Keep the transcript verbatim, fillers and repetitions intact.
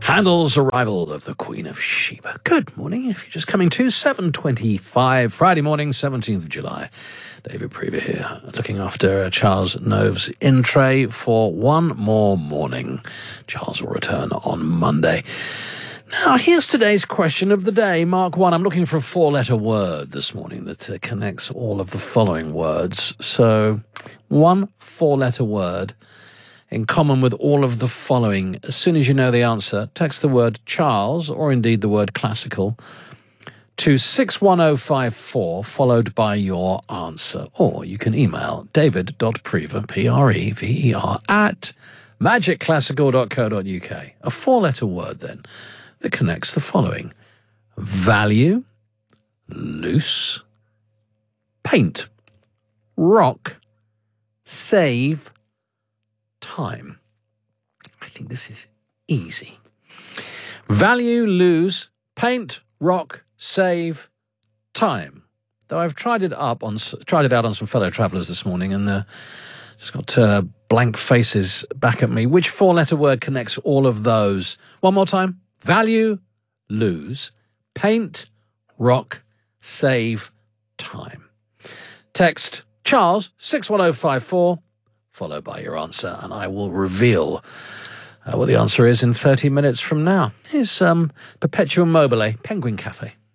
Handel's Arrival of the Queen of Sheba. Good morning. If you're just coming to, seven twenty-five, Friday morning, seventeenth of July. David Prever here, looking after uh, Charles Nove's in tray for one more morning. Charles will return on Monday. Now, here's today's question of the day. Mark one, I'm looking for a four-letter word this morning that uh, connects all of the following words. So, one four-letter word in common with all of the following. As soon as you know the answer, text the word Charles, or indeed the word classical, to six one oh five four, followed by your answer. Or you can email david.prever, P R E V E R, at magic classical dot co dot uk. A four-letter word, then, that connects the following. Value, loose, paint, rock, save, time. I think this is easy. Value, lose, paint, rock, save, time. Though I've tried it up on tried it out on some fellow travellers this morning, and uh, just got uh, blank faces back at me. Which four-letter word connects all of those? One more time. Value, lose, paint, rock, save, time. Text Charles six one oh five four, followed by your answer, and I will reveal uh, what the answer is in thirty minutes from now. Here's um, Perpetuum Mobile, Penguin Cafe.